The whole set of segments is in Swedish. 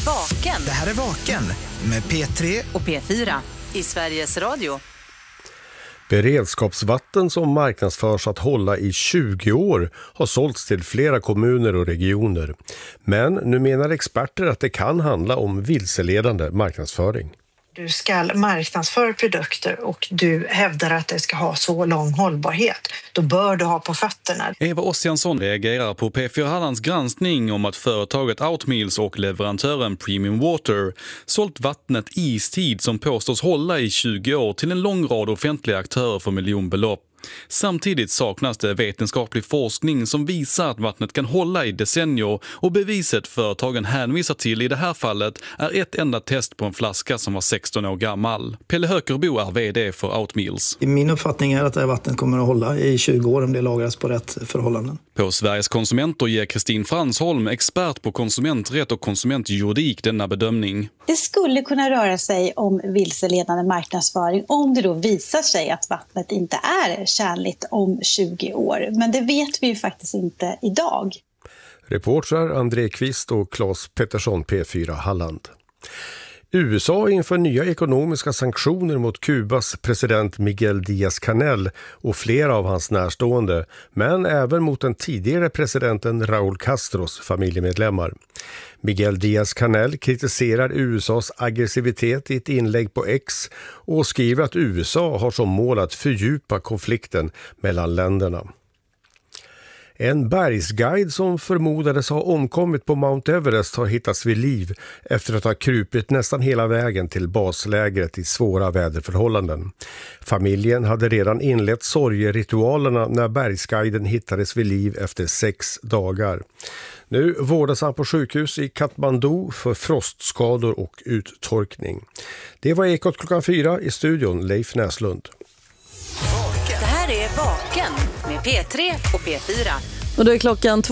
Vaken. Det här är Vaken med P3 och P4 i Sveriges Radio. Beredskapsvatten som marknadsförs att hålla i 20 år har sålts till flera kommuner och regioner. Men nu menar experter att det kan handla om vilseledande marknadsföring. Du ska marknadsföra produkter och du hävdar att det ska ha så lång hållbarhet. Då bör du ha på fötterna. Eva Ossiansson reagerar på P4 Hallands granskning om att företaget Outmeals och leverantören Premium Water sålt vattnet Istid som påstås hålla i 20 år till en lång rad offentliga aktörer för miljonbelopp. Samtidigt saknas det vetenskaplig forskning som visar att vattnet kan hålla i decennier, och beviset företagen hänvisar till i det här fallet är ett enda test på en flaska som var 16 år gammal. Pelle Hökerbo är vd för Outmeals. Min uppfattning är att det här vattnet kommer att hålla i 20 år om det lagras på rätt förhållanden. På Sveriges konsumenter ger Kristin Fransholm, expert på konsumenträtt och konsumentjuridik, denna bedömning. Det skulle kunna röra sig om vilseledande marknadsföring om det då visar sig att vattnet inte är tjänligt om 20 år. Men det vet vi ju faktiskt inte idag. Reportrar André Kvist och Claes Pettersson, P4 Halland. USA inför nya ekonomiska sanktioner mot Kubas president Miguel Díaz-Canel och flera av hans närstående, men även mot den tidigare presidenten Raúl Castros familjemedlemmar. Miguel Díaz-Canel kritiserar USAs aggressivitet i ett inlägg på X och skriver att USA har som mål att fördjupa konflikten mellan länderna. En bergsguide som förmodades ha omkommit på Mount Everest har hittats vid liv efter att ha krupit nästan hela vägen till baslägret i svåra väderförhållanden. Familjen hade redan inlett sorgeritualerna när bergsguiden hittades vid liv efter 6 dagar. Nu vårdas han på sjukhus i Kathmandu för frostskador och uttorkning. Det var Ekot klockan 4 i studion, Leif Näslund. Det här är Vaken med P3 och P4. Och då är klockan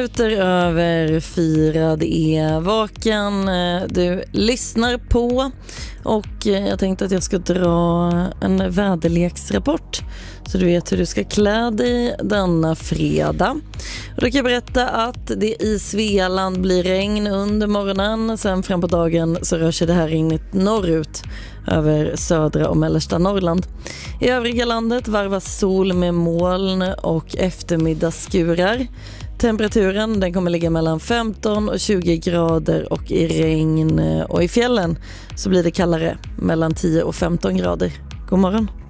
4:02. Det är Vaken du lyssnar på. Och jag tänkte att jag ska dra en väderleksrapport så du vet hur du ska klä dig denna fredag. Och då kan jag berätta att det i Svealand blir regn under morgonen. Sen fram på dagen så rör sig det här regnet norrut över södra och mellersta Norrland. I övriga landet varvas sol med moln och eftermiddagsskurar. Temperaturen den kommer ligga mellan 15 och 20 grader och i regn och i fjällen så blir det kallare mellan 10 och 15 grader. God morgon.